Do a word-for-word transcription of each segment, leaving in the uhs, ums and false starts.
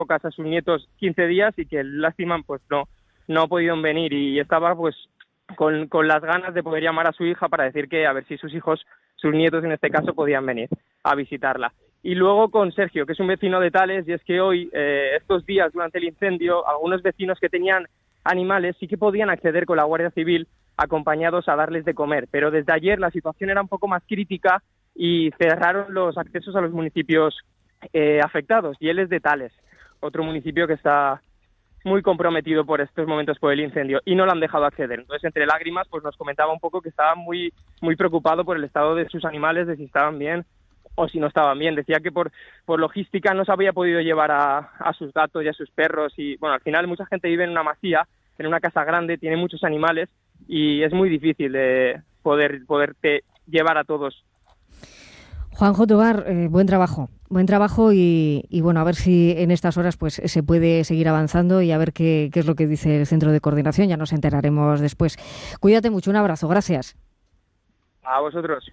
casa a sus nietos quince días y que lástima pues no, no ha podido venir y estaba pues con, con las ganas de poder llamar a su hija para decir que a ver si sus hijos, sus nietos en este caso, podían venir a visitarla. Y luego con Sergio, que es un vecino de Tales, y es que hoy, eh, estos días durante el incendio, algunos vecinos que tenían animales sí que podían acceder con la Guardia Civil acompañados a darles de comer, pero desde ayer la situación era un poco más crítica y cerraron los accesos a los municipios eh, afectados, y él es de Tales, otro municipio que está muy comprometido por estos momentos por el incendio, y no lo han dejado acceder. Entonces, entre lágrimas, pues nos comentaba un poco que estaba muy, muy preocupado por el estado de sus animales, de si estaban bien o si no estaban bien. Decía que por, por logística no se había podido llevar a, a sus gatos y a sus perros, y bueno, al final mucha gente vive en una masía, en una casa grande, tiene muchos animales, y es muy difícil de poder poderte llevar a todos. Juanjo Tobar, eh, buen trabajo, buen trabajo y, y bueno, a ver si en estas horas pues se puede seguir avanzando y a ver qué, qué es lo que dice el Centro de Coordinación, ya nos enteraremos después. Cuídate mucho, un abrazo, gracias. A vosotros.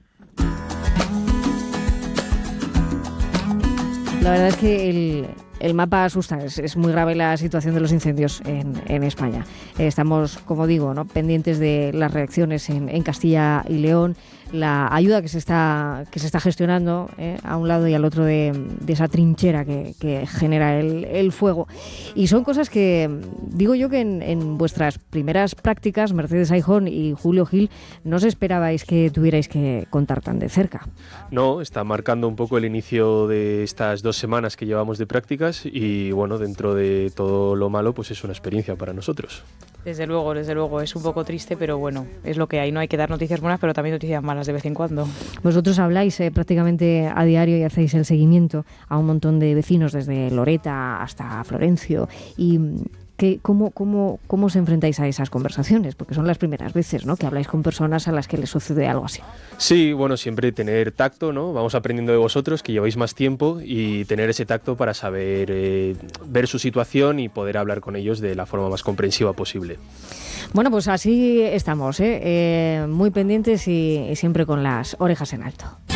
La verdad es que el, el mapa asusta, es, es muy grave la situación de los incendios en, en España. Estamos, como digo, ¿no?, pendientes de las reacciones en, en Castilla y León, la ayuda que se está que se está gestionando eh, a un lado y al otro de, de esa trinchera que, que genera el, el fuego. Y son cosas que, digo yo, que en, en vuestras primeras prácticas, Mercedes Aijón y Julio Gil, no os esperabais que tuvierais que contar tan de cerca. No, está marcando un poco el inicio de estas dos semanas que llevamos de prácticas y, bueno, dentro de todo lo malo, pues es una experiencia para nosotros. Desde luego, desde luego, es un poco triste, pero bueno, es lo que hay. No hay que dar noticias buenas, pero también noticias malas de vez en cuando. Vosotros habláis eh, prácticamente a diario y hacéis el seguimiento a un montón de vecinos, desde Loreta hasta Florencio. Y ¿qué, cómo, cómo, ¿cómo os enfrentáis a esas conversaciones? Porque son las primeras veces, ¿no?, que habláis con personas a las que les sucede algo así. Sí, bueno, siempre tener tacto, ¿no? Vamos aprendiendo de vosotros, que lleváis más tiempo, y tener ese tacto para saber eh, ver su situación y poder hablar con ellos de la forma más comprensiva posible. Bueno, pues así estamos, ¿eh? Eh, muy pendientes y, y siempre con las orejas en alto.